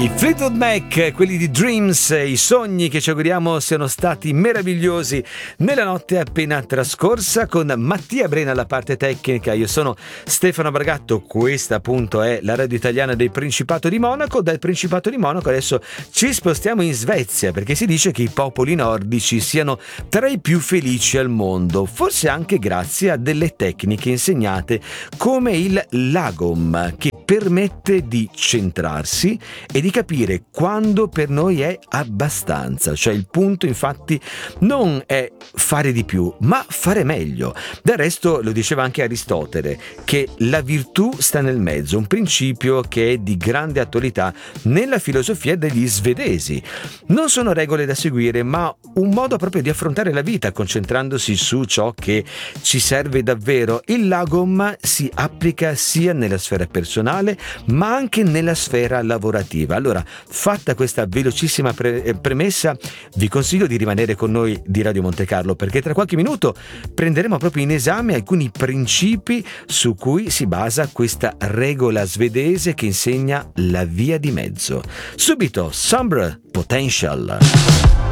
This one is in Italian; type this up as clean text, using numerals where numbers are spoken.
I Fleetwood Mac, quelli di Dreams, i sogni che ci auguriamo siano stati meravigliosi nella notte appena trascorsa, con Mattia Brena alla parte tecnica. Io sono Stefano Bargatto, questa appunto è la radio italiana del Principato di Monaco. Dal Principato di Monaco adesso ci spostiamo in Svezia, perché si dice che i popoli nordici siano tra i più felici al mondo, forse anche grazie a delle tecniche insegnate come il lagom, che permette di centrarsi e di capire quando per noi è abbastanza. Cioè il punto infatti non è fare di più, ma fare meglio. Del resto lo diceva anche Aristotele, che la virtù sta nel mezzo, un principio che è di grande attualità nella filosofia degli svedesi. Non sono regole da seguire, ma un modo proprio di affrontare la vita, concentrandosi su ciò che ci serve davvero. Il lagom si applica sia nella sfera personale ma anche nella sfera lavorativa. Allora, fatta questa velocissima premessa, vi consiglio di rimanere con noi di Radio Monte Carlo, perché tra qualche minuto prenderemo proprio in esame alcuni principi su cui si basa questa regola svedese che insegna la via di mezzo. Subito, Sombre Potential.